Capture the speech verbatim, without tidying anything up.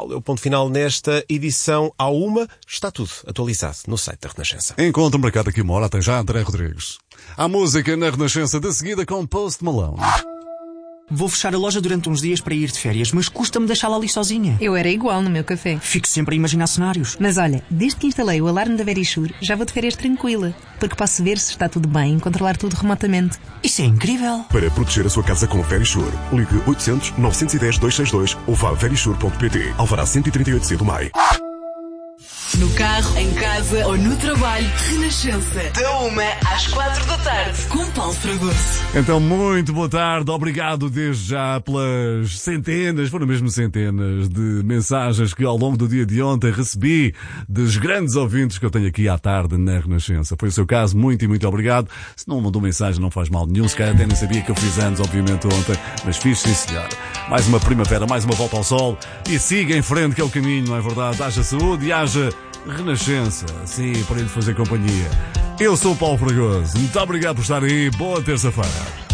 Paulo, é o ponto final nesta edição. À uma, está tudo atualizado no site da Renascença. Encontro marcado aqui uma hora. Até já, André Rodrigues. Há música na Renascença de seguida com Post Malone. Vou fechar a loja durante uns dias para ir de férias, mas custa-me deixá-la ali sozinha. Eu era igual no meu café. Fico sempre a imaginar cenários. Mas olha, desde que instalei o alarme da Verisure, já vou de férias tranquila, porque posso ver se está tudo bem e controlar tudo remotamente. Isso é incrível. Para proteger a sua casa com Verisure, ligue oitocentos, novecentos e dez, duzentos e sessenta e dois ou vá a verisure ponto pt. Alvará cento e trinta e oito C do Maio. No carro, em casa ou no trabalho, Renascença. Da uma às quatro da tarde, com Paulo Fragoso. Então, muito boa tarde. Obrigado desde já pelas centenas, foram mesmo centenas de mensagens que ao longo do dia de ontem recebi dos grandes ouvintes que eu tenho aqui à tarde na Renascença. Foi o seu caso, muito e muito obrigado. Se não mandou mensagem, não faz mal nenhum. Se calhar até nem sabia que eu fiz anos, obviamente, ontem. Mas fiz, sim, senhor. Mais uma primavera, mais uma volta ao sol. E siga em frente, que é o caminho, não é verdade? Haja saúde e haja Renascença, sim, para lhe fazer companhia. Eu sou o Paulo Fragoso. Muito obrigado por estar aí. Boa terça-feira.